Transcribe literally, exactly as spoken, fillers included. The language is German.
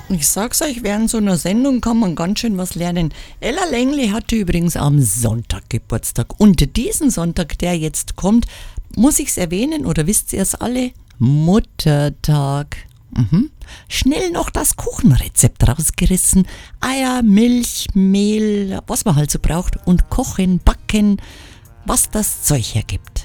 Ich sag's euch, während so einer Sendung kann man ganz schön was lernen. Ella Längli hatte übrigens am Sonntag Geburtstag. Und diesen Sonntag, der jetzt kommt, muss ich's erwähnen oder wisst ihr es alle? Muttertag. Mhm. Schnell noch das Kuchenrezept rausgerissen. Eier, Milch, Mehl, was man halt so braucht. Und kochen, backen, was das Zeug hergibt.